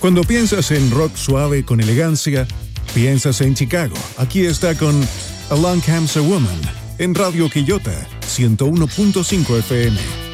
Cuando piensas en rock suave con elegancia, piensas en Chicago. Aquí está con Along Comes a Woman en Radio Quillota 101.5 FM.